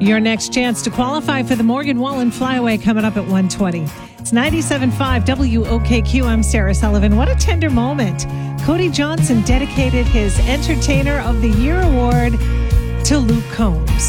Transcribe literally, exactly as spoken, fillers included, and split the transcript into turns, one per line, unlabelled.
Your next chance to qualify for the Morgan Wallen Flyaway coming up at one twenty. It's ninety-seven point five W O K Q. I'm Sarah Sullivan. What a tender moment. Cody Johnson dedicated his Entertainer of the Year award to Luke Combs.